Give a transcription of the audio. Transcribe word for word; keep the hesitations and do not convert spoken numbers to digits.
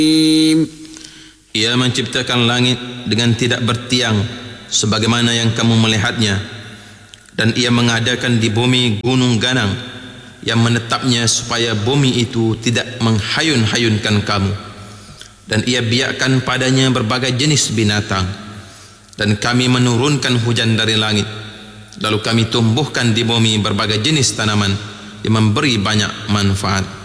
Ia menciptakan langit dengan tidak bertiang sebagaimana yang kamu melihatnya, dan ia mengadakan di bumi gunung ganang yang menetapnya supaya bumi itu tidak menghayun-hayunkan kamu, dan ia biarkan padanya berbagai jenis binatang, dan kami menurunkan hujan dari langit, lalu kami tumbuhkan di bumi berbagai jenis tanaman yang memberi banyak manfaat.